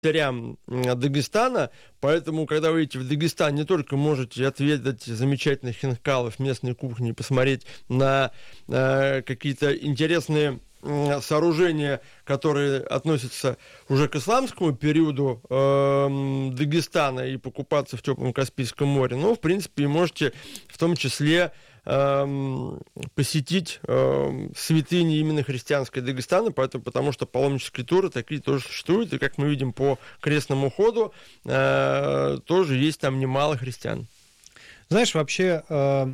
терям Дагестана, поэтому, когда вы едете в Дагестан, не только можете отведать замечательных хинкалов местной кухни, посмотреть на какие-то интересные сооружения, которые относятся уже к исламскому периоду Дагестана, и покупаться в теплом Каспийском море, но, в принципе, можете в том числе посетить святыни именно христианской Дагестана, потому что паломнические туры такие тоже существуют, и, как мы видим по крестному ходу, тоже есть там немало христиан. Знаешь, вообще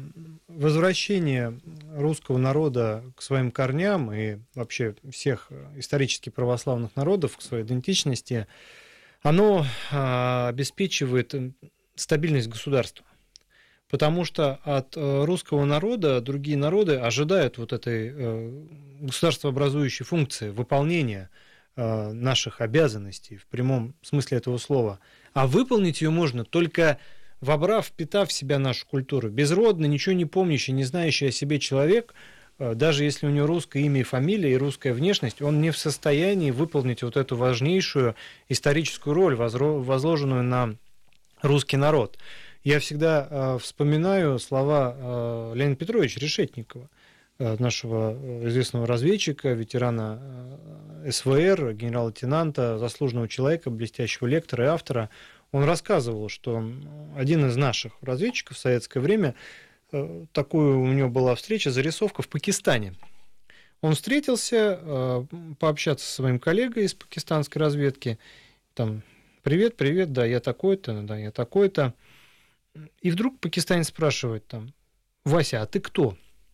возвращение русского народа к своим корням и вообще всех исторически православных народов к своей идентичности, оно обеспечивает стабильность государства. Потому что от русского народа другие народы ожидают вот этой государствообразующей функции, выполнения наших обязанностей в прямом смысле этого слова. А выполнить ее можно только впитав в себя нашу культуру. Безродный, ничего не помнящий, не знающий о себе человек, даже если у него русское имя и фамилия и русская внешность, он не в состоянии выполнить вот эту важнейшую историческую роль, возложенную на русский народ. Я всегда вспоминаю слова Леонида Петровича Решетникова, нашего известного разведчика, ветерана СВР, генерал-лейтенанта, заслуженного человека, блестящего лектора и автора. Он рассказывал, что один из наших разведчиков в советское время, такую у него была встреча, зарисовка в Пакистане. Он встретился, пообщаться со своим коллегой из пакистанской разведки, там, привет, да, я такой-то. И вдруг пакистанец спрашивает там: Вася, а ты кто?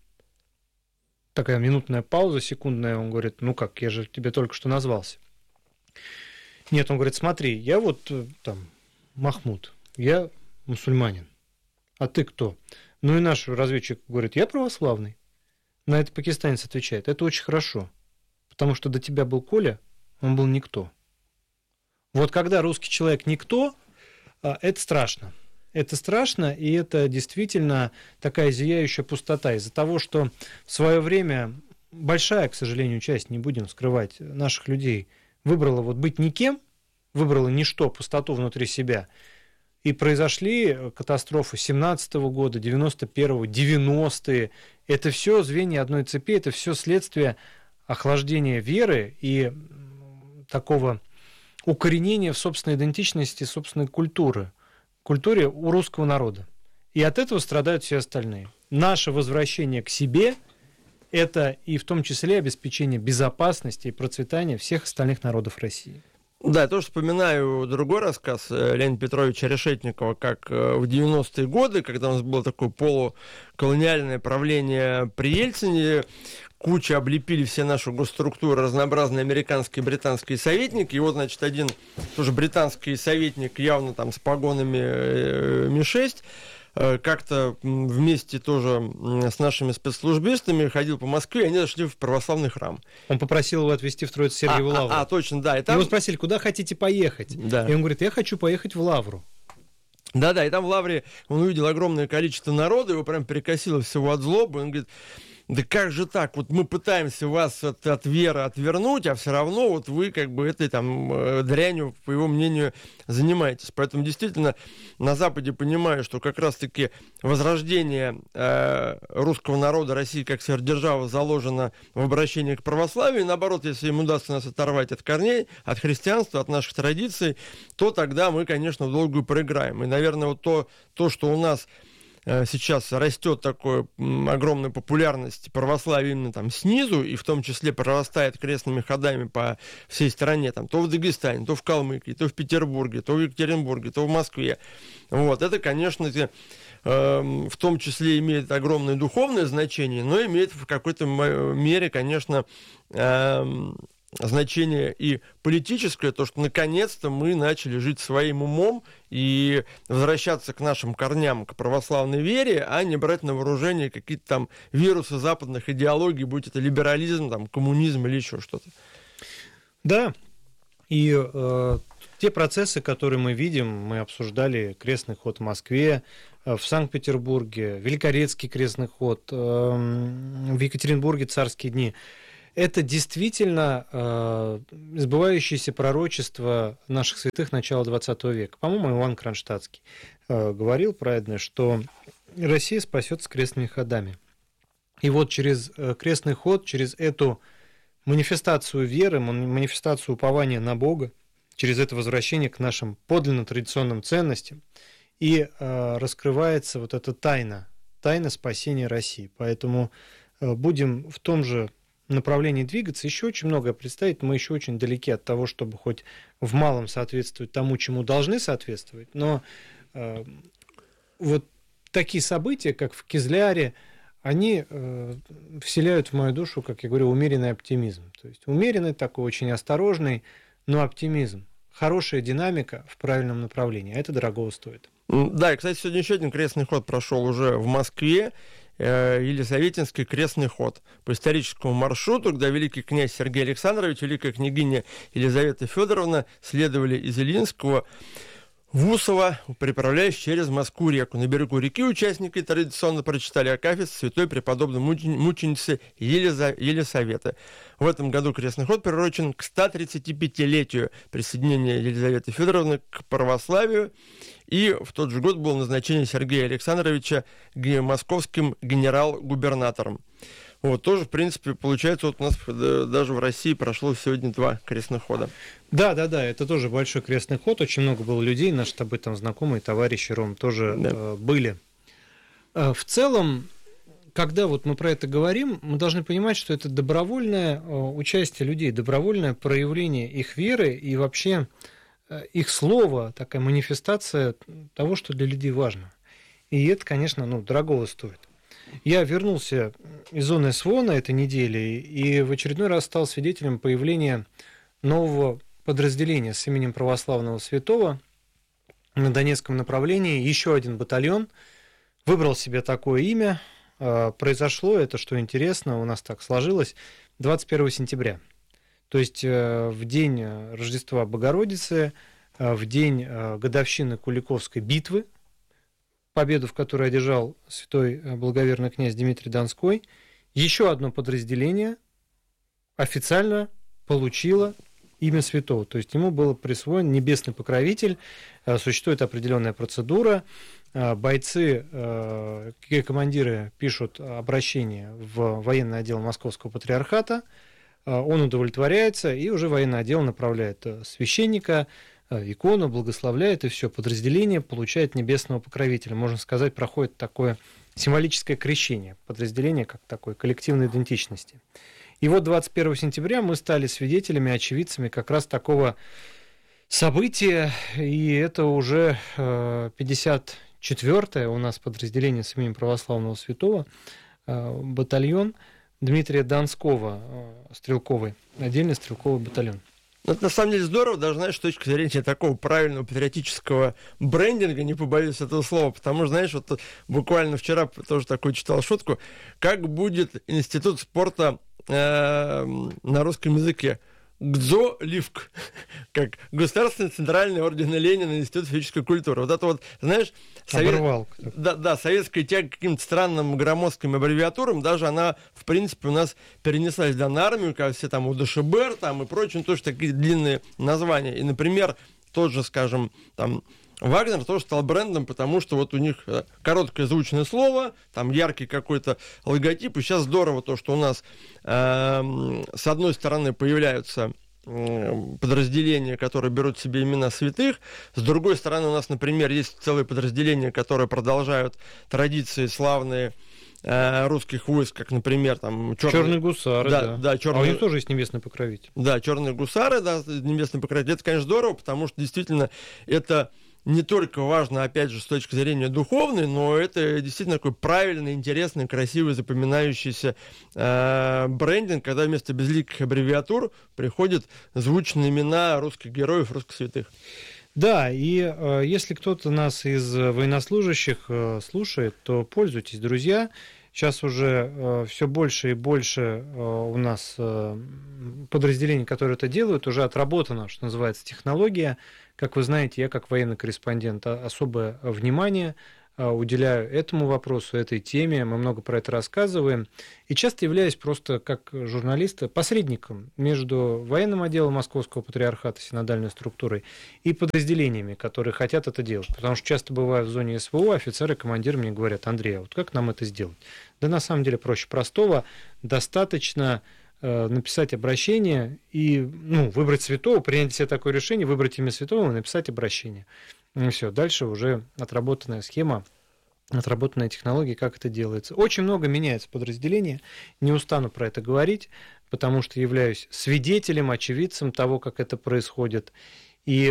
Такая минутная пауза, секундная, он говорит: ну как, я же тебе только что назвался. Нет, он говорит: смотри, я вот там Махмуд, я мусульманин, а ты кто? Ну и наш разведчик говорит: я православный. На это пакистанец отвечает: это очень хорошо, потому что до тебя был Коля, он был никто. Вот когда русский человек никто, это страшно. Это страшно, и это действительно такая зияющая пустота из-за того, что в свое время большая, к сожалению, часть, не будем скрывать, наших людей выбрала вот быть никем, выбрала ничто, пустоту внутри себя, и произошли катастрофы 17-го года, 91-го, 90-е. Это все звенья одной цепи, это все следствие охлаждения веры и такого укоренения в собственной идентичности, собственной культуре у русского народа. И от этого страдают все остальные. Наше возвращение к себе – это и в том числе обеспечение безопасности и процветания всех остальных народов России. Да, я тоже вспоминаю другой рассказ Леонида Петровича Решетникова, как в 90-е годы, когда у нас было такое полуколониальное правление при Ельцине, куча облепили все наши госструктуры, разнообразные американские и британские советники. И вот, значит, один тоже британский советник, явно там с погонами Ми-6, как-то вместе тоже с нашими спецслужбистами ходил по Москве, и они зашли в православный храм. Он попросил его отвезти в Троице-Сергиеву Лавру. Точно, да. И там... Его спросили: куда хотите поехать? Да. И он говорит: я хочу поехать в Лавру. Да, и там в Лавре он увидел огромное количество народа, его прям перекосило всего от злобы. Он говорит: да как же так, вот мы пытаемся вас от веры отвернуть, а все равно вот вы как бы этой там дрянью, по его мнению, занимаетесь. Поэтому действительно на Западе понимаю, что как раз-таки возрождение русского народа, России как сверхдержавы заложено в обращении к православию. И наоборот, если им удастся нас оторвать от корней, от христианства, от наших традиций, то тогда мы, конечно, в долгую проиграем. И, наверное, вот то, что у нас сейчас растет такая огромная популярность православия именно там снизу, и в том числе прорастает крестными ходами по всей стране, там, то в Дагестане, то в Калмыкии, то в Петербурге, то в Екатеринбурге, то в Москве. Вот, это, конечно, в том числе имеет огромное духовное значение, но имеет в какой-то мере, конечно, значение и политическое, то, что наконец-то мы начали жить своим умом и возвращаться к нашим корням, к православной вере, а не брать на вооружение какие-то там вирусы западных идеологий, будь это либерализм, там, коммунизм или еще что-то. Да, и те процессы, которые мы видим, мы обсуждали крестный ход в Москве, в Санкт-Петербурге, Великорецкий крестный ход, в Екатеринбурге царские дни. это действительно сбывающееся пророчество наших святых начала XX века. По-моему, Иоанн Кронштадтский говорил правильно, что Россия спасется крестными ходами. И вот через крестный ход, через эту манифестацию веры, манифестацию упования на Бога, через это возвращение к нашим подлинно традиционным ценностям, и раскрывается вот эта тайна спасения России. Поэтому будем в том же направлении двигаться. Еще очень многое представить, мы еще очень далеки от того, чтобы хоть в малом соответствовать тому, чему должны соответствовать, но вот такие события, как в Кизляре, они вселяют в мою душу, как я говорю, умеренный оптимизм. То есть умеренный, такой очень осторожный, но оптимизм. Хорошая динамика в правильном направлении. А это дорого стоит. Да, и, кстати, сегодня еще один крестный ход прошел уже в Москве. Елизаветинский крестный ход по историческому маршруту, когда великий князь Сергей Александрович, великая княгиня Елизавета Федоровна следовали из Илинского в Усово, переправляясь через Москву-реку. На берегу реки участники традиционно прочитали акафист святой преподобной мученицы Елисаветы. В этом году крестный ход приурочен к 135-летию присоединения Елизаветы Федоровны к православию. И в тот же год было назначение Сергея Александровича московским генерал-губернатором. Вот, тоже, в принципе, получается, вот у нас даже в России прошло сегодня 2 крестных хода. Да, это тоже большой крестный ход. Очень много было людей, наши с тобой там знакомые, товарищи Ром тоже были. В целом, когда вот мы про это говорим, мы должны понимать, что это добровольное участие людей, добровольное проявление их веры и вообще их слова, такая манифестация того, что для людей важно. И это, конечно, дорогого стоит. Я вернулся из зоны СВО на этой неделе и в очередной раз стал свидетелем появления нового подразделения с именем православного святого на Донецком направлении. Еще один батальон выбрал себе такое имя. Произошло это, что интересно, у нас так сложилось, 21 сентября. То есть в день Рождества Богородицы, в день годовщины Куликовской битвы, победу в которой одержал святой благоверный князь Дмитрий Донской, еще одно подразделение официально получило имя святого. То есть ему был присвоен небесный покровитель, существует определенная процедура, бойцы, командиры пишут обращение в военный отдел Московского патриархата, он удовлетворяется, и уже военный отдел направляет священника, икону, благословляет, и все, подразделение получает небесного покровителя. Можно сказать, проходит такое символическое крещение подразделения, как такой коллективной идентичности. И вот 21 сентября мы стали свидетелями, очевидцами как раз такого события, и это уже 54-е у нас подразделение с именем православного святого, батальон Дмитрия Донского, стрелковый, отдельный стрелковый батальон. Это на самом деле здорово, даже, знаешь, с точки зрения такого правильного патриотического брендинга, не побоюсь этого слова, потому что, знаешь, вот буквально вчера тоже такую читал шутку, как будет институт спорта на русском языке. ГДЗО-ЛИФК, как Государственный Центральный Орден Ленина Институт физической культуры. Вот это вот, знаешь, советская тяга к каким-то странным громоздким аббревиатурам, даже она, в принципе, у нас перенеслась на армию, как все там УДШБР там и прочее, тоже такие длинные названия. И, например, тот же, скажем, там, Вагнер тоже стал брендом, потому что вот у них короткое звучное слово, там яркий какой-то логотип, и сейчас здорово то, что у нас с одной стороны появляются подразделения, которые берут себе имена святых, с другой стороны у нас, например, есть целые подразделения, которые продолжают традиции славные русских войск, как, например, там черные гусары, да. А у них тоже есть небесный покровитель. Да, черные гусары, да, небесный покровитель. Это, конечно, здорово, потому что действительно это не только важно, опять же, с точки зрения духовной, но это действительно такой правильный, интересный, красивый, запоминающийся брендинг, когда вместо безликих аббревиатур приходят звучные имена русских героев, русских святых. Да, и если кто-то нас из военнослужащих слушает, то пользуйтесь, друзья. Сейчас уже все больше и больше у нас подразделений, которые это делают, уже отработана, что называется, технология. Как вы знаете, я как военный корреспондент особое внимание уделяю этому вопросу, этой теме, мы много про это рассказываем, и часто являюсь просто как журналист посредником между военным отделом Московского патриархата, синодальной структурой, и подразделениями, которые хотят это делать. Потому что часто бываю в зоне СВО, офицеры, командиры мне говорят: Андрей, а вот как нам это сделать? Да на самом деле проще простого, достаточно написать обращение и выбрать святого, принять себе такое решение, выбрать имя святого и написать обращение. И все, дальше уже отработанная схема, отработанная технология, как это делается. Очень много меняется подразделение, не устану про это говорить, потому что являюсь свидетелем, очевидцем того, как это происходит. И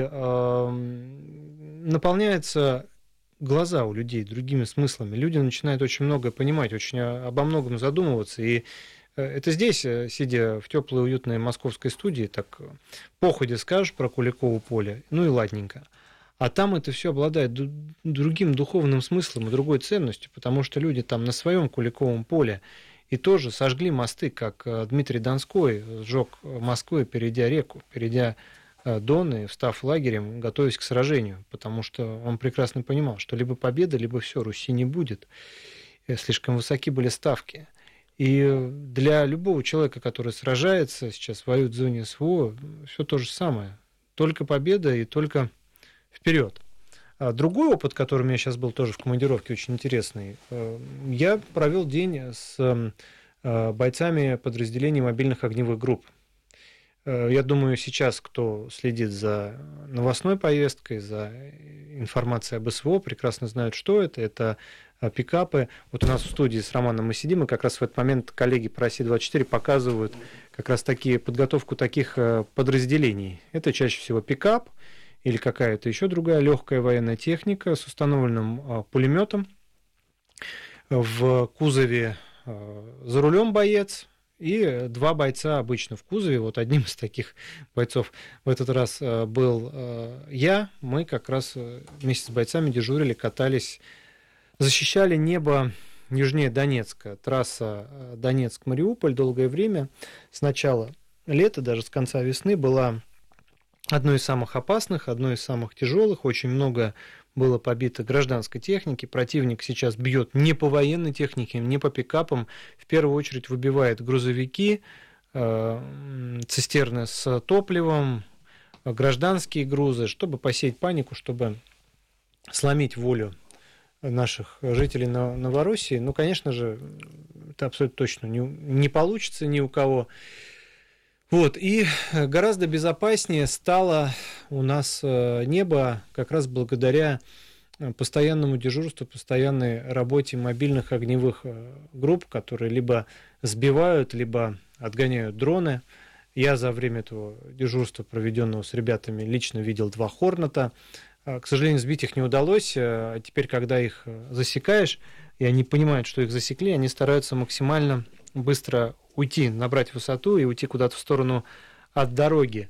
наполняются глаза у людей другими смыслами. Люди начинают очень многое понимать, очень обо многом задумываться. И это здесь, сидя в теплой, уютной московской студии, так походе скажешь про Куликово поле, ну и ладненько. А там это все обладает другим духовным смыслом и другой ценностью, потому что люди там на своем Куликовом поле и тоже сожгли мосты, как Дмитрий Донской сжег Москву, перейдя реку, перейдя Дон и встав лагерем, готовясь к сражению, потому что он прекрасно понимал, что либо победа, либо все, Руси не будет. Слишком высоки были ставки. И для любого человека, который сражается, сейчас воюет в зоне СВО, все то же самое. Только победа и только вперед. Другой опыт, который у меня сейчас был тоже в командировке, очень интересный. Я провел день с бойцами подразделений мобильных огневых групп. Я думаю, сейчас, кто следит за новостной повесткой, за информацией об СВО, прекрасно знают, что это. Это пикапы. Вот у нас в студии с Романом мы сидим, и как раз в этот момент коллеги по России-24 показывают как раз подготовку таких подразделений. Это чаще всего пикап или какая-то еще другая легкая военная техника с установленным пулеметом. В кузове за рулем боец и два бойца обычно в кузове. Вот одним из таких бойцов в этот раз был я. Мы как раз вместе с бойцами дежурили, катались, защищали небо южнее Донецка. Трасса Донецк-Мариуполь долгое время, с начала лета, даже с конца весны, была одной из самых опасных, одной из самых тяжелых. Очень много было побито гражданской техники. Противник сейчас бьет не по военной технике, не по пикапам. В первую очередь выбивает грузовики, цистерны с топливом, гражданские грузы, чтобы посеять панику, чтобы сломить волю наших жителей Новороссии. Ну, конечно же, это абсолютно точно не получится ни у кого. Вот, и гораздо безопаснее стало у нас небо как раз благодаря постоянному дежурству, постоянной работе мобильных огневых групп, которые либо сбивают, либо отгоняют дроны. Я за время этого дежурства, проведенного с ребятами, лично видел 2 «Хорнета». К сожалению, сбить их не удалось. А теперь, когда их засекаешь, и они понимают, что их засекли, они стараются максимально быстро уйти, набрать высоту и уйти куда-то в сторону от дороги.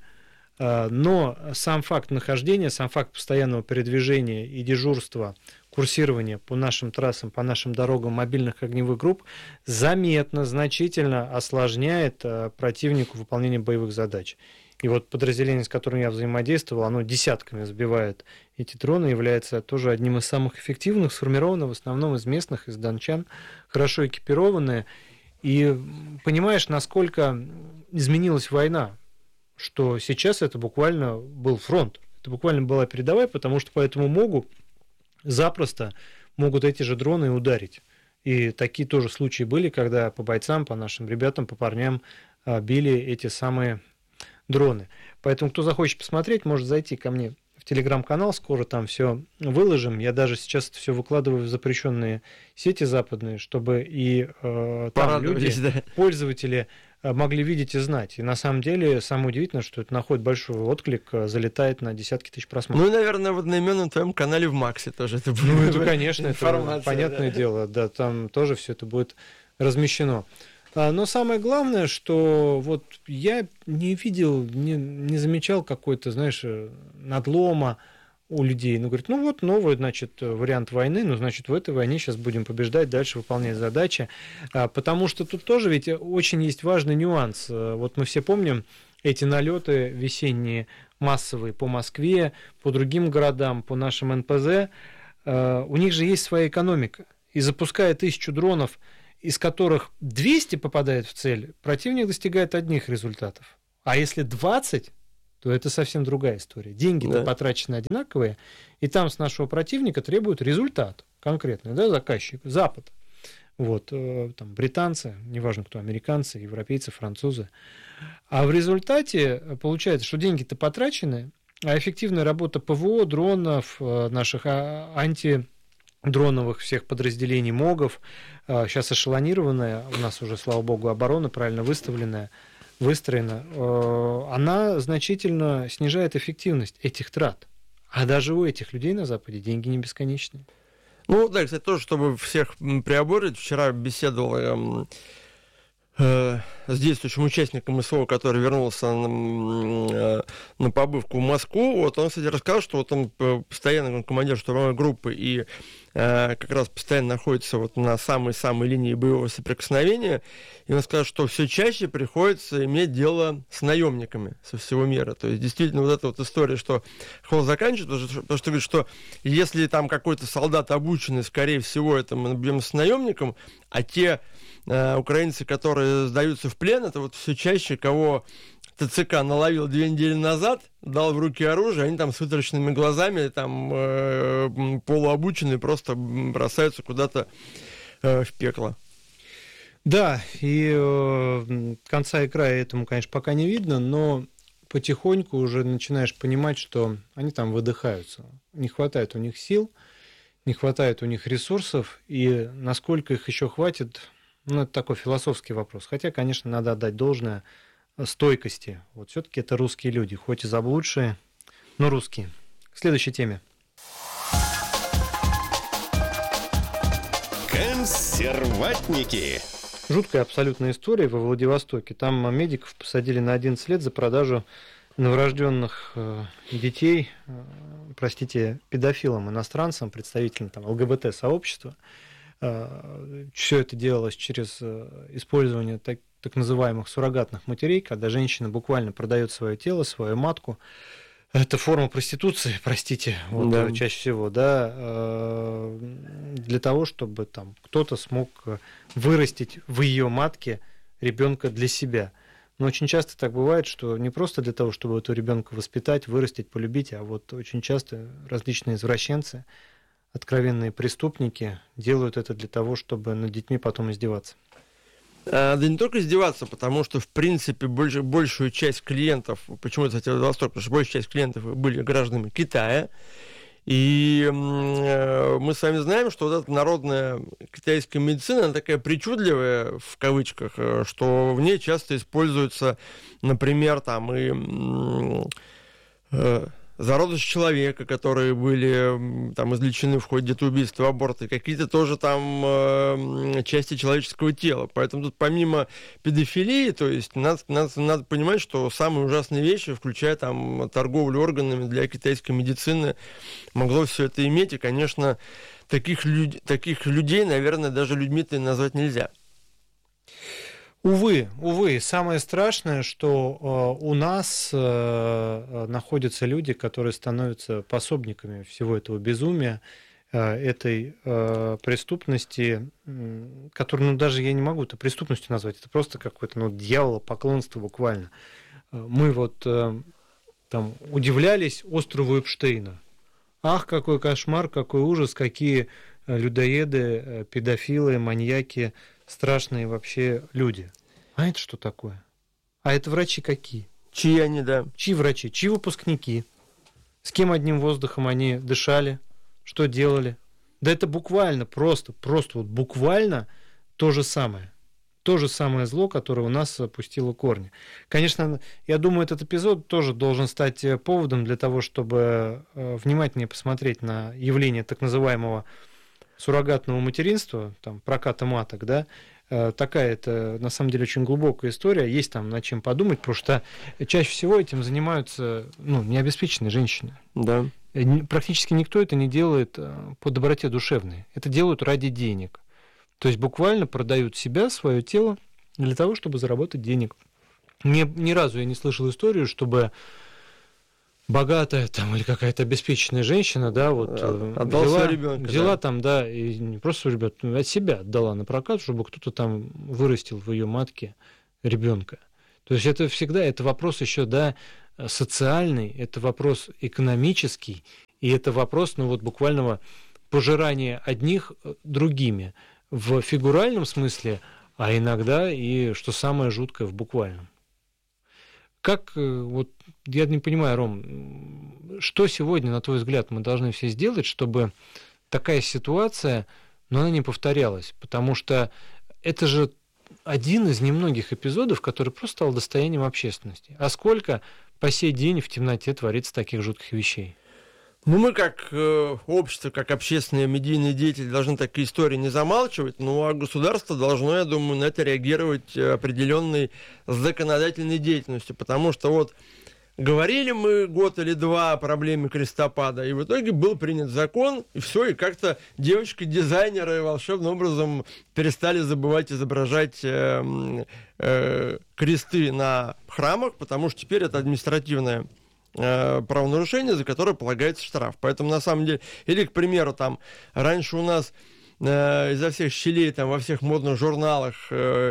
Но сам факт нахождения, сам факт постоянного передвижения и дежурства, курсирования по нашим трассам, по нашим дорогам мобильных огневых групп заметно, значительно осложняет противнику выполнение боевых задач. И вот подразделение, с которым я взаимодействовал, оно десятками сбивает эти дроны, является тоже одним из самых эффективных, сформировано в основном из местных, из дончан, хорошо экипированные. И понимаешь, насколько изменилась война, что сейчас это буквально был фронт, это буквально была передовая, потому что по этому запросто могут эти же дроны ударить. И такие тоже случаи были, когда по бойцам, по нашим ребятам, по парням били эти самые дроны. Поэтому, кто захочет посмотреть, может зайти ко мне в телеграм-канал, скоро там все выложим. Я даже сейчас это все выкладываю в запрещенные сети западные, чтобы и там люди, пользователи, могли видеть и знать. И на самом деле самое удивительное, что это находит большой отклик, залетает на десятки тысяч просмотров. Ну и, наверное, в одноименном твоем канале в Максе тоже это будет. Ну, это, конечно, это понятное дело, да, там тоже все это будет размещено. Но самое главное, что вот я не видел, не замечал какой-то, знаешь, надлома у людей. Ну, говорит, ну вот новый, значит, вариант войны, ну, значит, в этой войне сейчас будем побеждать, дальше выполнять задачи. Потому что тут тоже ведь очень есть важный нюанс. Вот мы все помним эти налеты весенние, массовые по Москве, по другим городам, по нашим НПЗ. у них же есть своя экономика. И запуская 1000 дронов, из которых 200 попадает в цель, противник достигает одних результатов. А если 20, то это совсем другая история. Деньги-то потрачены одинаковые, и там с нашего противника требуют результат конкретный, да, заказчик, Запад. Вот, там, британцы, неважно кто, американцы, европейцы, французы. А в результате получается, что деньги-то потрачены, а эффективная работа ПВО, дронов, наших антидроновых всех подразделений МОГов, сейчас эшелонированная, у нас уже, слава богу, оборона правильно выстроена, она значительно снижает эффективность этих трат. А даже у этих людей на Западе деньги не бесконечные. Ну да, кстати, тоже, чтобы всех приободрить, вчера беседовал с действующим участником СВО, который вернулся на побывку в Москву. Вот он, кстати, рассказал, что вот он постоянно командир штурмовой группы и как раз постоянно находится вот на самой-самой линии боевого соприкосновения. И он сказал, что все чаще приходится иметь дело с наемниками со всего мира. То есть, действительно, вот эта вот история, что холод заканчивается, потому что говорит, что если там какой-то солдат обученный, скорее всего, это мы набьем с наемником, а те украинцы, которые сдаются в плен, это вот все чаще, кого ТЦК наловил 2 недели назад, дал в руки оружие, они там с вытаращенными глазами, там полуобученные, просто бросаются куда-то в пекло. Да, и конца и края этому, конечно, пока не видно, но потихоньку уже начинаешь понимать, что они там выдыхаются. Не хватает у них сил, не хватает у них ресурсов, и насколько их еще хватит, ну, это такой философский вопрос. Хотя, конечно, надо отдать должное стойкости. Вот все-таки это русские люди, хоть и заблудшие, но русские. К следующей теме. Консерватники. Жуткая абсолютная история во Владивостоке. Там медиков посадили на 11 лет за продажу новорожденных детей, педофилам, иностранцам, представителям там, ЛГБТ-сообщества. Все это делалось через использование так называемых суррогатных матерей, когда женщина буквально продает свое тело, свою матку. Это форма проституции, простите, вот, да. Чаще всего, да, для того, чтобы там кто-то смог вырастить в ее матке ребенка для себя. Но очень часто так бывает, что не просто для того, чтобы этого ребенка воспитать, вырастить, полюбить, а вот очень часто различные извращенцы, откровенные преступники делают это для того, чтобы над детьми потом издеваться. Да не только издеваться, потому что, в принципе, большую часть клиентов, почему это, кстати, Владивосток, потому что большая часть клиентов были гражданами Китая, и мы с вами знаем, что вот эта народная китайская медицина, она такая причудливая, в кавычках, что в ней часто используются, например, там и зародыши человека, которые были там излечены в ходе детоубийства, аборта, какие-то тоже там части человеческого тела. Поэтому тут помимо педофилии, то есть надо понимать, что самые ужасные вещи, включая там торговлю органами для китайской медицины, могло все это иметь. И, конечно, таких людей, наверное, даже людьми-то назвать нельзя. Увы, самое страшное, что у нас находятся люди, которые становятся пособниками всего этого безумия, этой преступности, которую, даже я не могу это преступностью назвать, это просто какое-то дьяволопоклонство буквально. Мы вот там удивлялись острову Эпштейна. Ах, какой кошмар, какой ужас, какие людоеды, педофилы, маньяки, страшные вообще люди. А это что такое? А это врачи какие? Чьи они, да? Чьи врачи? Чьи выпускники? С кем одним воздухом они дышали? Что делали? Да это буквально, просто вот буквально то же самое. То же самое зло, которое у нас пустило корни. Конечно, я думаю, этот эпизод тоже должен стать поводом для того, чтобы внимательнее посмотреть на явление так называемого суррогатного материнства, там, проката маток, да, такая это, на самом деле, очень глубокая история, есть там над чем подумать, потому что чаще всего этим занимаются, необеспеченные женщины. Да. Практически никто это не делает по доброте душевной, это делают ради денег. То есть буквально продают себя, свое тело для того, чтобы заработать денег. Ни разу я не слышал историю, чтобы богатая там или какая-то обеспеченная женщина, да, вот отдал своего ребенка, взяла там, да, и не просто ребенка, от себя отдала на прокат, чтобы кто-то там вырастил в ее матке ребенка. То есть это всегда, это вопрос еще, да, социальный, это вопрос экономический, и это вопрос, ну вот буквального пожирания одних другими в фигуральном смысле, а иногда и, что самое жуткое, в буквальном. Как, вот, я не понимаю, Ром, что сегодня, на твой взгляд, мы должны все сделать, чтобы такая ситуация, но она не повторялась? Потому что это же один из немногих эпизодов, который просто стал достоянием общественности. А сколько по сей день в темноте творится таких жутких вещей? Ну, мы как общество, как общественные медийные деятели должны такие истории не замалчивать, ну, а государство должно, я думаю, на это реагировать определенной законодательной деятельностью, потому что вот говорили мы год или два о проблеме крестопада, и в итоге был принят закон, и все, и как-то девочки-дизайнеры волшебным образом перестали забывать изображать кресты на храмах, потому что теперь это административное правонарушение, за которое полагается штраф. Поэтому, на самом деле, или, к примеру, там, раньше у нас изо всех щелей, там, во всех модных журналах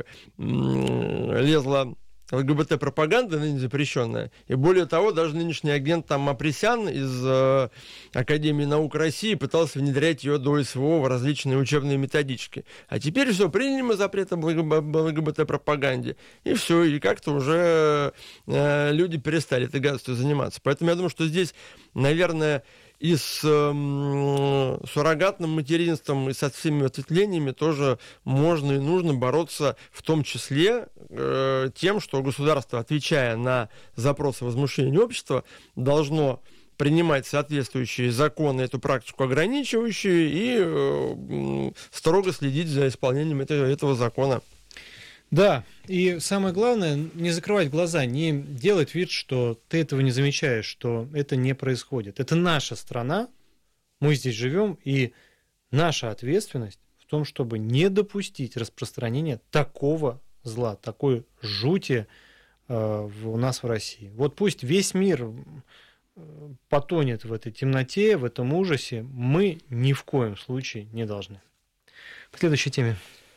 лезла ЛГБТ-пропаганда, ныне запрещенная. И более того, даже нынешний агент там Апресян из Академии наук России пытался внедрять ее до СВО в различные учебные методички. А теперь все, приняли мы запрет об ЛГБТ-пропаганде, и все, и как-то уже люди перестали этой гадостью заниматься. Поэтому я думаю, что здесь, наверное, и с суррогатным материнством, и со всеми ответвлениями тоже можно и нужно бороться, в том числе тем, что государство, отвечая на запросы возмущения общества, должно принимать соответствующие законы, эту практику ограничивающие, и строго следить за исполнением этого закона. Да, и самое главное, не закрывать глаза, не делать вид, что ты этого не замечаешь, что это не происходит. Это наша страна, мы здесь живем, и наша ответственность в том, чтобы не допустить распространения такого зла, такой жути у нас в России. Вот пусть весь мир потонет в этой темноте, в этом ужасе, мы ни в коем случае не должны. К следующей теме.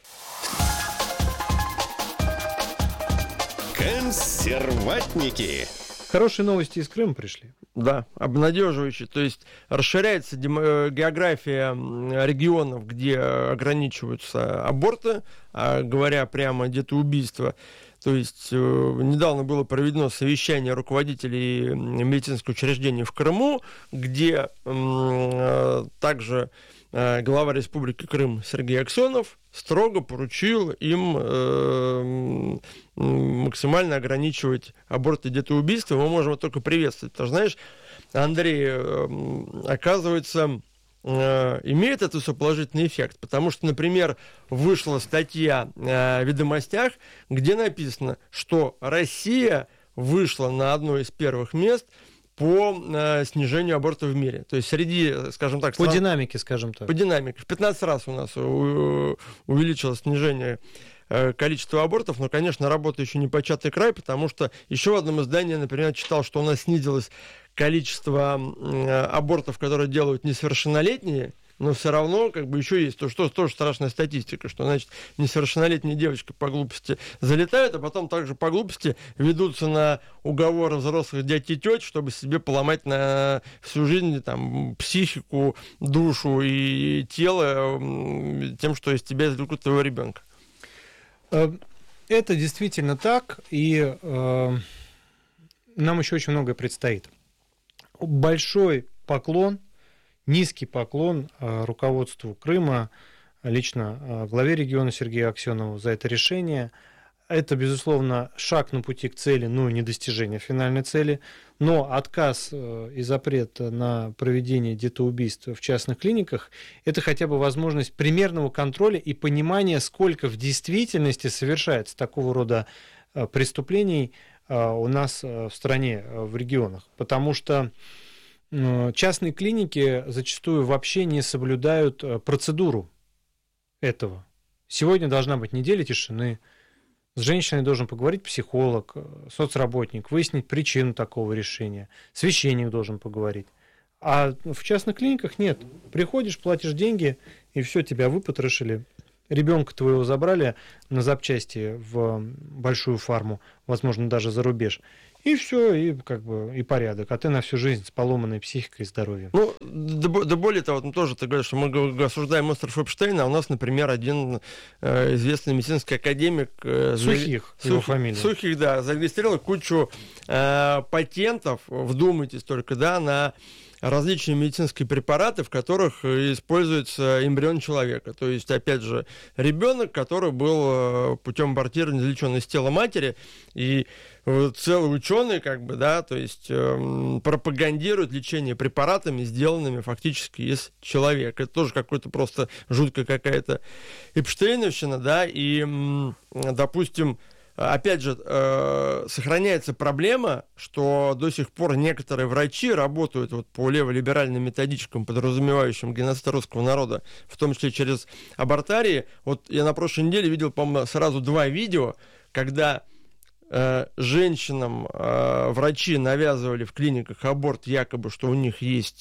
Консерватники. Хорошие новости из Крыма пришли. Да, обнадеживающие. То есть расширяется география регионов, где ограничиваются аборты, говоря прямо детоубийство. То есть недавно было проведено совещание руководителей медицинских учреждений в Крыму, где также глава Республики Крым Сергей Аксенов строго поручил им максимально ограничивать аборты и детоубийства. Мы можем это только приветствовать. Потому что, знаешь, Андрей, оказывается, имеет это все положительный эффект. Потому что, например, вышла статья в «Ведомостях», где написано, что Россия вышла на одно из первых мест по снижению абортов в мире. То есть среди, скажем так... По динамике, скажем так. По динамике. В 15 раз у нас увеличилось снижение количества абортов, но, конечно, работа еще не початый край, потому что еще в одном издании, например, читал, что у нас снизилось количество абортов, которые делают несовершеннолетние, но все равно как бы еще есть тоже страшная статистика, что, значит, несовершеннолетние девочки по глупости залетают, а потом также по глупости ведутся на уговоры взрослых дядь и теть, чтобы себе поломать на всю жизнь там психику, душу и тело тем, что из тебя извлекут твоего ребенка. Это действительно так, и нам еще очень многое предстоит. Большой поклон, низкий поклон руководству Крыма, лично главе региона Сергею Аксенову за это решение. Это, безусловно, шаг на пути к цели, но не достижение финальной цели. Но отказ и запрет на проведение детоубийств в частных клиниках – это хотя бы возможность примерного контроля и понимания, сколько в действительности совершается такого рода преступлений у нас в стране, в регионах. Потому что частные клиники зачастую вообще не соблюдают процедуру этого. Сегодня должна быть неделя тишины, С женщиной должен поговорить психолог, соцработник, выяснить причину такого решения. Священник должен поговорить. А в частных клиниках нет. Приходишь, платишь деньги, и все, тебя выпотрошили. Ребенка твоего забрали на запчасти в большую фарму, возможно, даже за рубеж. И все, и как бы и порядок. А ты на всю жизнь с поломанной психикой и здоровьем. Ну, да более того, тоже ты говоришь, что мы осуждаем остров Эпштейна, а у нас, например, один известный медицинский академик... Сухих, его фамилия. Сухих, да, зарегистрировал кучу патентов, вдумайтесь только, да, на различные медицинские препараты, в которых используется эмбрион человека. То есть, опять же, ребенок, который был путем абортирования извлечен из тела матери, и целый ученый, как бы, да, то есть пропагандирует лечение препаратами, сделанными фактически из человека. Это тоже какой-то просто жуткая какая-то эпштейновщина, да, и, допустим, опять же, сохраняется проблема, что до сих пор некоторые врачи работают вот по леволиберальным методичкам, подразумевающим геноцид русского народа, в том числе через абортарии. Вот я на прошлой неделе видел, по-моему, сразу 2 видео, когда женщинам врачи навязывали в клиниках аборт, якобы, что у них есть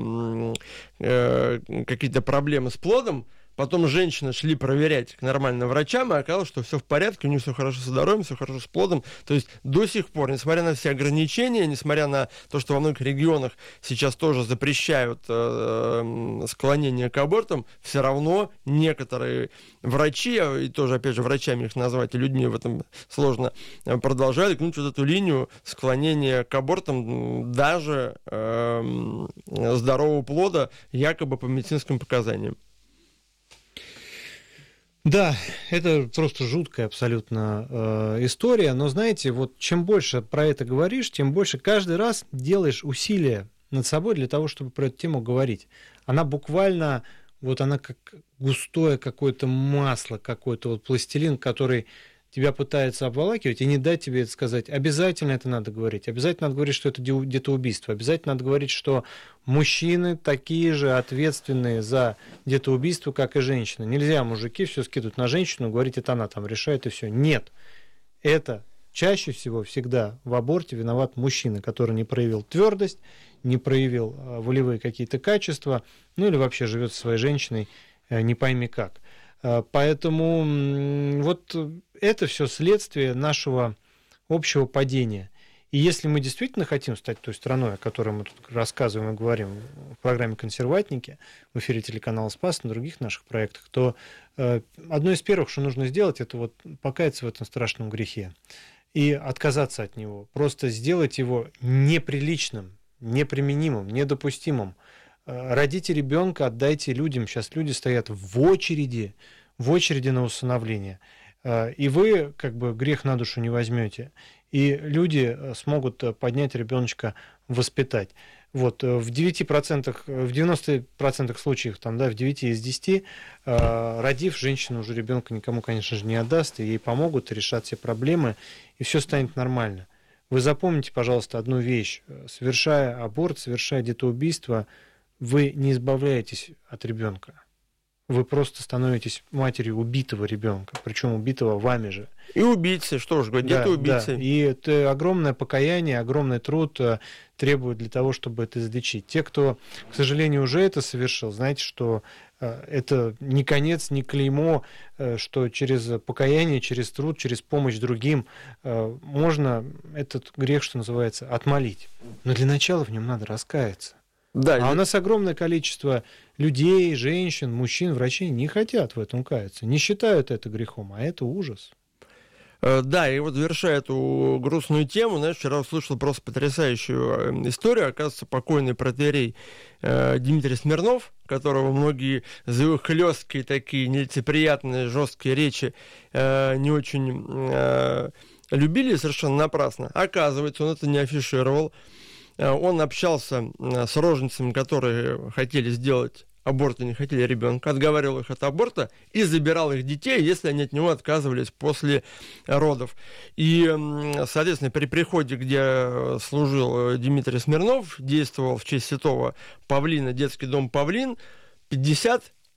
какие-то проблемы с плодом. Потом женщины шли проверять к нормальным врачам, и оказалось, что все в порядке, у них все хорошо со здоровьем, все хорошо с плодом. То есть до сих пор, несмотря на все ограничения, несмотря на то, что во многих регионах сейчас тоже запрещают склонение к абортам, все равно некоторые врачи, и тоже, опять же, врачами их назвать, и людьми в этом сложно, продолжают гнуть вот эту линию склонения к абортам даже здорового плода, якобы по медицинским показаниям. Да, это просто жуткая абсолютно история, но знаете, вот чем больше про это говоришь, тем больше каждый раз делаешь усилия над собой для того, чтобы про эту тему говорить. Она буквально, вот она как густое какое-то масло, какой-то вот пластилин, который тебя пытается обволакивать и не дать тебе это сказать. Обязательно это надо говорить. Обязательно надо говорить, что это детоубийство. Обязательно надо говорить, что мужчины такие же ответственные за детоубийство, как и женщины. Нельзя мужики все скидывать на женщину, говорить, это она там решает и все. Нет. Это чаще всего всегда в аборте виноват мужчина, который не проявил твердость, не проявил волевые какие-то качества, ну или вообще живет со своей женщиной не пойми как. Поэтому вот это все следствие нашего общего падения. И если мы действительно хотим стать той страной, о которой мы тут рассказываем и говорим в программе «Консерватники», в эфире телеканала «Спас», на других наших проектах, то одно из первых, что нужно сделать, это вот покаяться в этом страшном грехе и отказаться от него. Просто сделать его неприличным, неприменимым, недопустимым. Родите ребенка, отдайте людям. Сейчас люди стоят в очереди на усыновление. И вы как бы грех на душу не возьмете. И люди смогут поднять ребеночка, воспитать. Вот в 9%, в 90% случаев, там, да, в 9 из 10, родив, женщина уже ребенка никому, конечно же, не отдаст, и ей помогут решать все проблемы, и все станет нормально. Вы запомните, пожалуйста, одну вещь. Совершая аборт, совершая детоубийство, вы не избавляетесь от ребенка. Вы просто становитесь матерью убитого ребенка, причем убитого вами же. И убийцы, что ж говорить, где-то убийцы. Да. И это огромное покаяние, огромный труд требует для того, чтобы это излечить. Те, кто, к сожалению, уже это совершил, знаете, что это не конец, не клеймо, что через покаяние, через труд, через помощь другим можно этот грех, что называется, отмолить. Но для начала в нем надо раскаяться. Да, у нас огромное количество людей, женщин, мужчин, врачей не хотят в этом каяться, не считают это грехом, а это ужас. Да, и вот завершая эту грустную тему, знаешь, вчера услышал просто потрясающую историю. Оказывается, покойный протоиерей Дмитрий Смирнов, которого многие за его хлесткие такие нелицеприятные, жесткие речи не очень любили совершенно напрасно. Оказывается, он это не афишировал. Он общался с роженицами, которые хотели сделать аборт и не хотели ребенка, отговаривал их от аборта и забирал их детей, если они от него отказывались после родов. И, соответственно, при приходе, где служил Дмитрий Смирнов, действовал в честь святого Павлина детский дом «Павлин», 50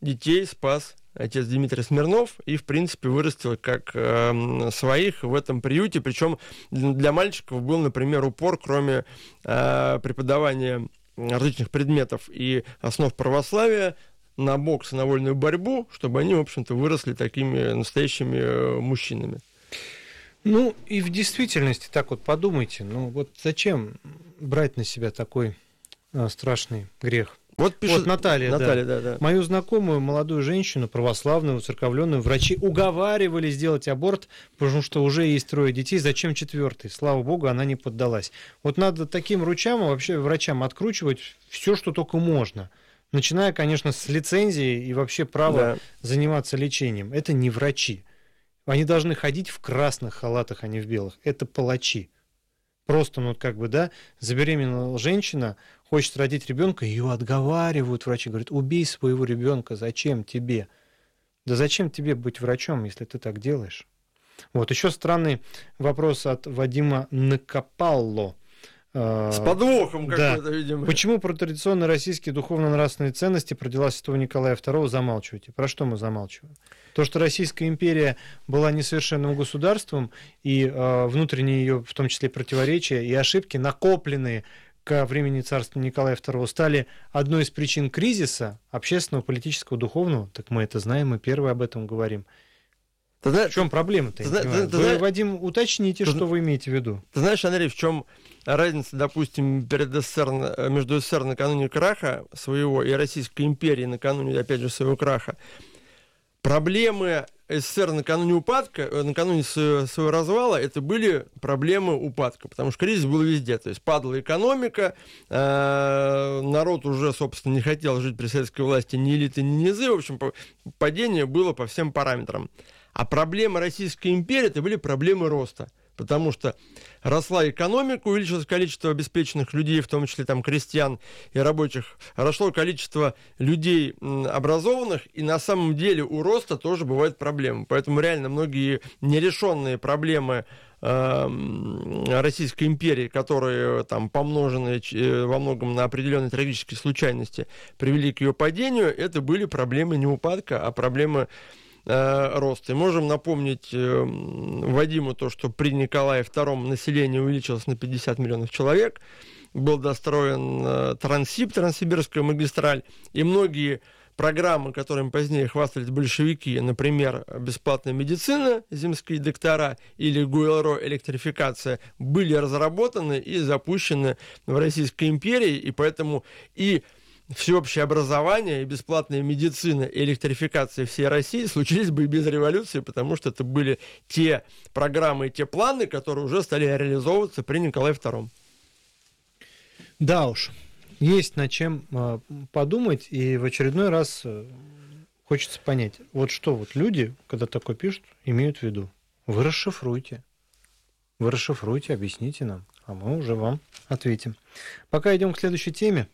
детей спас отец Дмитрий Смирнов и, в принципе, вырастил как своих в этом приюте. Причем для мальчиков был, например, упор, кроме преподавания различных предметов и основ православия, на бокс и на вольную борьбу, чтобы они, в общем-то, выросли такими настоящими мужчинами. Ну, и в действительности, так вот подумайте, ну вот зачем брать на себя такой страшный грех? Вот пишет вот Наталья, да. Мою знакомую молодую женщину, православную, уцерковленную, врачи уговаривали сделать аборт, потому что уже есть 3 детей, зачем 4-й? Слава богу, она не поддалась. Вот надо таким вообще врачам откручивать все, что только можно. Начиная, конечно, с лицензии и вообще права заниматься лечением. Это не врачи. Они должны ходить в красных халатах, а не в белых. Это палачи. Просто, забеременела женщина, хочет родить ребенка, ее отговаривают врачи, говорят, убей своего ребенка, зачем тебе? Да зачем тебе быть врачом, если ты так делаешь? Вот еще странный вопрос от Вадима Накопалло. С подвохом какой-то, видимо. Почему про традиционные российские духовно-нравственные ценности, про дела святого Николая II замалчиваете? Про что мы замалчиваем? То, что Российская империя была несовершенным государством, и внутренние ее, в том числе, противоречия и ошибки, накопленные ко времени царства Николая II, стали одной из причин кризиса общественного, политического, духовного, так мы это знаем, мы первые об этом говорим. В чем проблема-то? Вы, Вадим, уточните, что вы имеете в виду. Ты знаешь, Андрей, в чем разница, допустим, между СССР накануне краха своего и Российской империи накануне, опять же, своего краха? Проблемы СССР накануне своего развала, это были проблемы упадка, потому что кризис был везде. То есть падала экономика, народ уже, собственно, не хотел жить при советской власти ни элиты, ни низы. В общем, падение было по всем параметрам. А проблемы Российской империи, это были проблемы роста. Потому что росла экономика, увеличилось количество обеспеченных людей, в том числе там крестьян и рабочих, росло количество людей образованных, и на самом деле у роста тоже бывают проблемы. Поэтому реально многие нерешенные проблемы Российской империи, которые там помножены во многом на определенные трагические случайности, привели к ее падению, это были проблемы не упадка, а проблемы роста. И можем напомнить Вадиму то, что при Николае II население увеличилось на 50 миллионов человек, был достроен Транссибирская магистраль, и многие программы, которыми позднее хвастались большевики, например, бесплатная медицина, земские доктора или ГУЛРО, электрификация, были разработаны и запущены в Российской империи, и поэтому и всеобщее образование, и бесплатная медицина, и электрификация всей России случились бы и без революции, потому что это были те программы и те планы, которые уже стали реализовываться при Николае II. Да уж, есть над чем подумать, и в очередной раз хочется понять, вот что вот люди, когда такое пишут, имеют в виду. Вы расшифруйте, объясните нам, а мы уже вам ответим. Пока идем к следующей теме.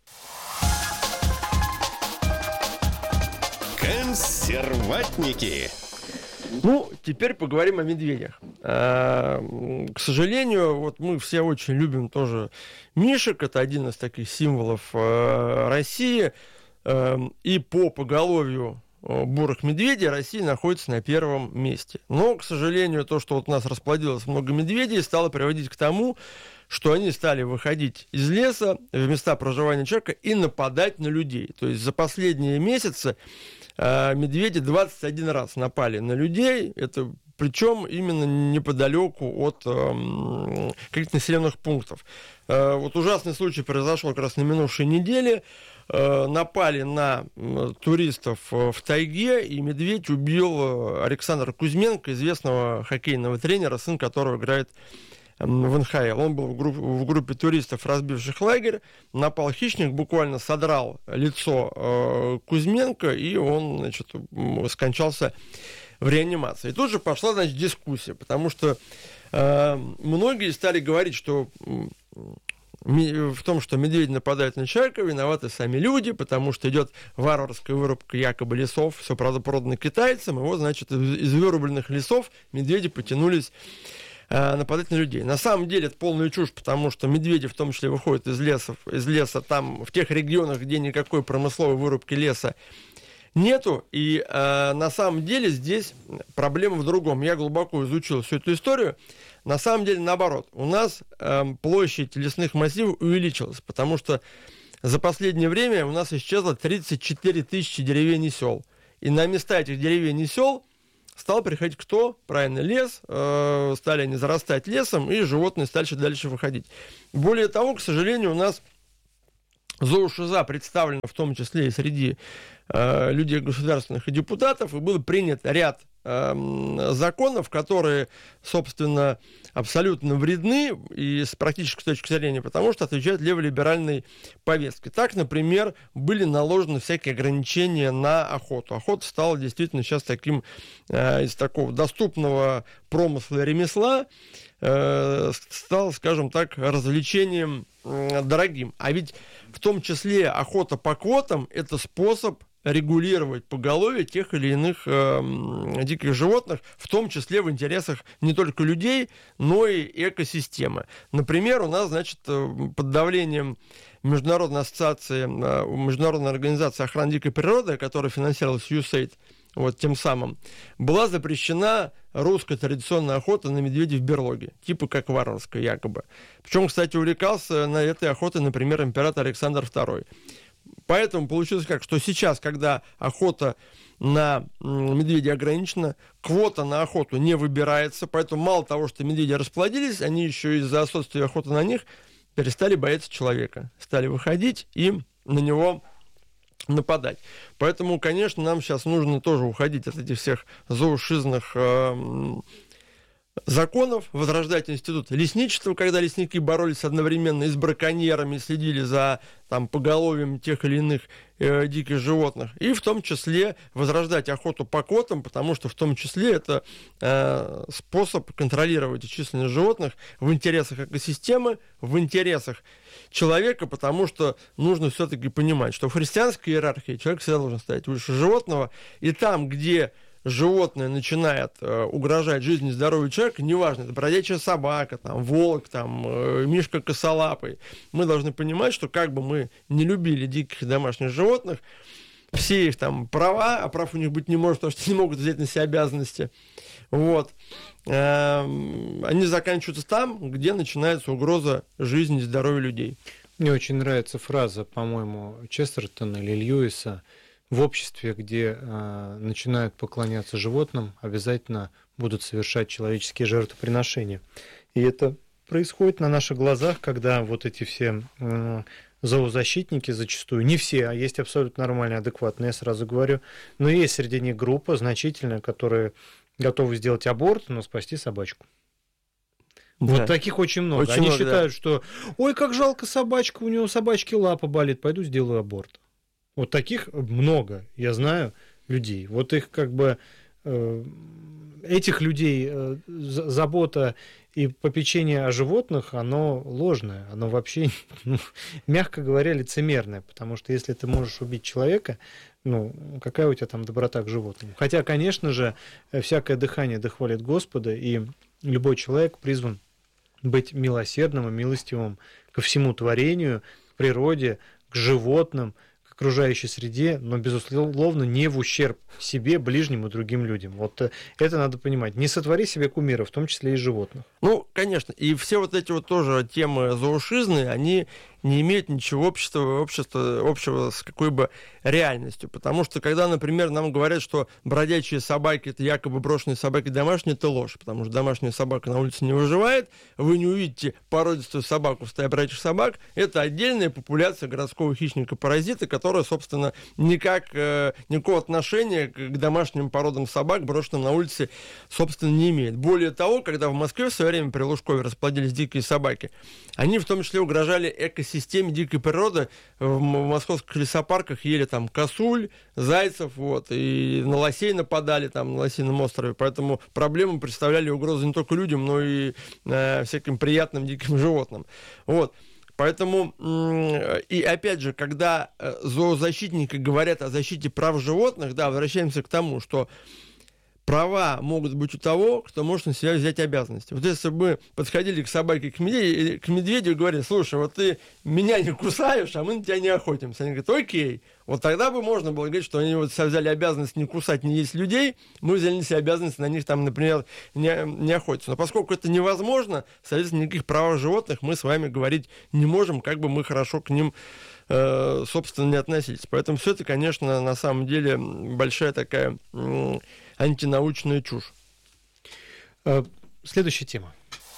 Консерватники. Ну, теперь поговорим о медведях. К сожалению, вот мы все очень любим тоже мишек. Это один из таких символов России. И по поголовью бурых медведей Россия находится на первом месте. Но, к сожалению, то, что вот у нас расплодилось много медведей, стало приводить к тому, что они стали выходить из леса в места проживания человека и нападать на людей. То есть за последние месяцы медведи 21 раз напали на людей, это причем именно неподалеку от каких-то населенных пунктов. Вот ужасный случай произошел как раз на минувшей неделе. Напали на туристов в тайге, и медведь убил Александра Кузьменко, известного хоккейного тренера, сын которого играет в НХЛ. Он был в группе туристов, разбивших лагерь, напал хищник, буквально содрал лицо Кузьменко, и он, значит, скончался в реанимации. И тут же пошла, значит, дискуссия, потому что многие стали говорить, что в том, что медведи нападают на человека, виноваты сами люди, потому что идет варварская вырубка якобы лесов, все, правда, продано китайцам, и вот, значит, из вырубленных лесов медведи потянулись нападать на людей. На самом деле это полная чушь, потому что медведи в том числе выходят из леса там, в тех регионах, где никакой промысловой вырубки леса нету. И на самом деле здесь проблема в другом. Я глубоко изучил всю эту историю. На самом деле наоборот. У нас площадь лесных массивов увеличилась, потому что за последнее время у нас исчезло 34 тысячи деревень и сел. И на места этих деревень и сел стал приходить кто? Правильно, лес. Стали они зарастать лесом, и животные стали дальше выходить. Более того, к сожалению, у нас зоошиза представлена в том числе и среди людей государственных и депутатов, и был принят ряд законов, которые, собственно, абсолютно вредны и с практической точки зрения, потому что отвечают леволиберальной повестке. Так, например, были наложены всякие ограничения на охоту. Охота стала действительно сейчас таким, из такого доступного промысла и ремесла, стала, скажем так, развлечением дорогим. А ведь в том числе охота по квотам – это способ регулировать поголовье тех или иных диких животных, в том числе в интересах не только людей, но и экосистемы. Например, у нас, значит, под давлением Международной ассоциации, Международной организации охраны дикой природы, которая финансировалась USAID, вот тем самым, была запрещена русская традиционная охота на медведей в берлоге, типа как варварская якобы. Причем, кстати, увлекался на этой охоте, например, император Александр II. Поэтому получилось как, что сейчас, когда охота на медведей ограничена, квота на охоту не выбирается, поэтому мало того, что медведи расплодились, они еще из-за отсутствия охоты на них перестали бояться человека, стали выходить и на него нападать. Поэтому, конечно, нам сейчас нужно тоже уходить от этих всех зоошизных законов, возрождать институт лесничества, когда лесники боролись одновременно и с браконьерами, следили за поголовьем тех или иных диких животных, и в том числе возрождать охоту по квотам, потому что в том числе это способ контролировать численность животных в интересах экосистемы, в интересах человека, потому что нужно все-таки понимать, что в христианской иерархии человек всегда должен стоять выше животного, и там, где животное начинает угрожать жизни и здоровью человека, неважно, это бродячая собака, там, волк, там, мишка косолапый, мы должны понимать, что как бы мы не любили диких и домашних животных, все их там права, а прав у них быть не может, потому что не могут взять на себя обязанности, вот, они заканчиваются там, где начинается угроза жизни и здоровью людей. Мне очень нравится фраза, по-моему, Честертона или Льюиса: в обществе, где начинают поклоняться животным, обязательно будут совершать человеческие жертвоприношения. И это происходит на наших глазах, когда вот эти все зоозащитники зачастую, не все, а есть абсолютно нормальные, адекватные, я сразу говорю, но есть среди них группа значительная, которые готовы сделать аборт, но спасти собачку. Да. Вот таких очень много. Очень Они много, считают, да, что ой, как жалко собачка, у него собачки лапа болит, пойду сделаю аборт. Вот таких много, я знаю, людей. Вот их как бы, этих людей забота и попечение о животных, оно ложное, оно вообще, мягко говоря, лицемерное, потому что если ты можешь убить человека, какая у тебя там доброта к животным? Хотя, конечно же, всякое дыхание дохвалит Господа, и любой человек призван быть милосердным и милостивым ко всему творению, к природе, к животным, окружающей среде, но, безусловно, не в ущерб себе, ближним и другим людям. Вот это надо понимать. Не сотвори себе кумира, в том числе и животных. Конечно. И все вот эти вот тоже темы зоошизные, они не имеют ничего общего с какой бы реальностью. Потому что, когда, например, нам говорят, что бродячие собаки — это якобы брошенные собаки домашние, это ложь. Потому что домашняя собака на улице не выживает. Вы не увидите породистую собаку в стае бродячих собак. Это отдельная популяция городского хищника-паразита, которая, собственно, никакого отношения к домашним породам собак, брошенным на улице, собственно, не имеет. Более того, когда в Москве в свое время при Лужкове расплодились дикие собаки, они в том числе угрожали экосистеме дикой природы. В московских лесопарках ели там косуль, зайцев, и на лосей нападали там на Лосином острове. Поэтому проблему представляли угрозы не только людям, но и всяким приятным диким животным. Поэтому, и опять же, когда зоозащитники говорят о защите прав животных, да, возвращаемся к тому, что права могут быть у того, кто может на себя взять обязанности. Вот если бы мы подходили к собаке, к медведю и говорили: слушай, вот ты меня не кусаешь, а мы на тебя не охотимся. Они говорят: окей. Вот тогда бы можно было говорить, что они вот взяли обязанность не кусать, не есть людей, мы взяли на себя обязанность на них, там, например, не охотиться. Но поскольку это невозможно, соответственно, никаких правах животных мы с вами говорить не можем, как бы мы хорошо к ним, собственно, не относились. Поэтому все это, конечно, на самом деле большая такая антинаучная чушь. Следующая тема.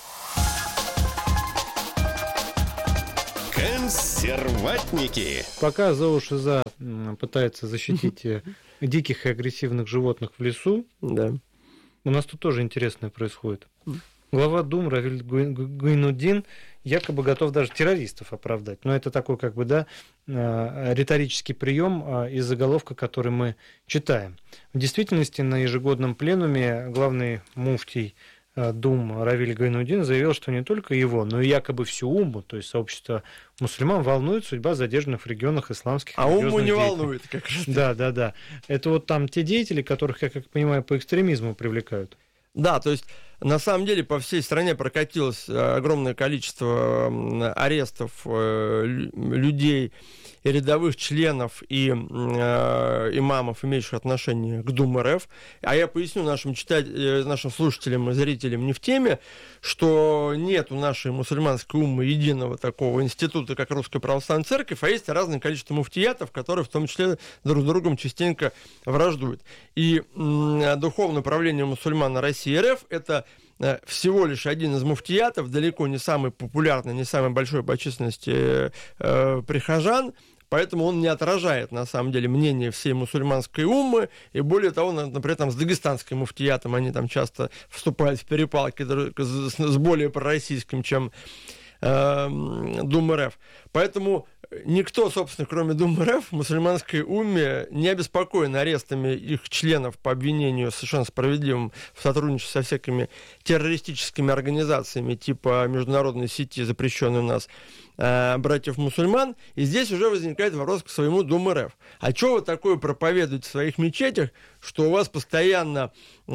Консерватники. Пока ЗОО-ШИЗА пытается защитить диких и агрессивных животных в лесу, Да. у нас тут тоже интересное происходит. Глава Думы Равиль Гайнуддин якобы готов даже террористов оправдать. Но это такой, как бы, да, риторический прием из заголовка, который мы читаем. В действительности на ежегодном пленуме главный муфтий Дум Равиль Гайнуддин заявил, что не только его, но и якобы всю Умму, то есть сообщество мусульман, волнует судьба задержанных в регионах исламских А Умму не деятелей. волнует, как раз. Да. Это вот там те деятели, которых, я как понимаю, по экстремизму привлекают. Да, то есть на самом деле по всей стране прокатилось огромное количество арестов людей и рядовых членов и имамов, имеющих отношение к Думе РФ. А я поясню нашим слушателям и зрителям не в теме, что нет у нашей мусульманской уммы единого такого института, как Русская Православная Церковь, а есть разное количество муфтиятов, которые в том числе друг с другом частенько враждуют. И духовное правление мусульман на России РФ — это всего лишь один из муфтиятов, далеко не самый популярный, не самый большой по численности прихожан, поэтому он не отражает, на самом деле, мнение всей мусульманской уммы, и более того, например, там, с дагестанским муфтиятом они там часто вступают в перепалки с более пророссийским, чем Дума РФ. Поэтому никто, собственно, кроме Думы РФ, в мусульманской умме не обеспокоен арестами их членов по обвинению совершенно справедливым в сотрудничестве со всякими террористическими организациями типа международной сети, запрещенной у нас, братьев-мусульман. И здесь уже возникает вопрос к своему Думе РФ. А что вы такое проповедуете в своих мечетях, что у вас постоянно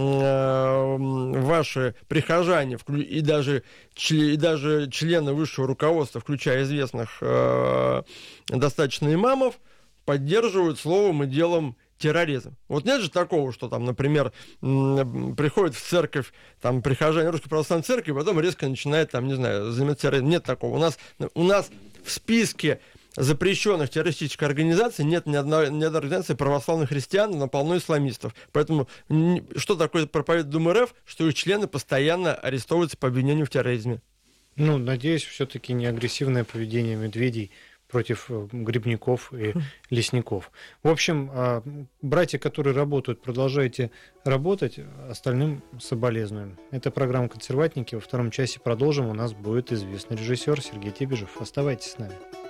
ваши прихожане и даже члены высшего руководства, включая известных достаточно имамов, поддерживают словом и делом терроризм? Вот нет же такого, что там, например, приходит в церковь там прихожане Русской Православной Церкви, потом резко начинает там, не знаю, заниматься терроризмом. Нет такого. У нас в списке запрещенных террористических организаций нет ни одной организации православных христиан, но полно исламистов. Поэтому что такое проповедь Думы РФ, что их члены постоянно арестовываются по обвинению в терроризме? Ну, надеюсь, все-таки не агрессивное поведение медведей против грибников и лесников. В общем, братья, которые работают, продолжайте работать, остальным соболезнуем. Это программа «Консерватники». Во втором часе продолжим. У нас будет известный режиссер Сергей Тебежев. Оставайтесь с нами.